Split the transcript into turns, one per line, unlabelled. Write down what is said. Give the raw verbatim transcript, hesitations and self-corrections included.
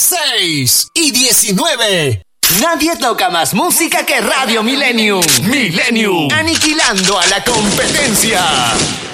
dieciséis y diecinueve.
Nadie toca más música que Radio Millennium.
Millennium.
Aniquilando a la competencia.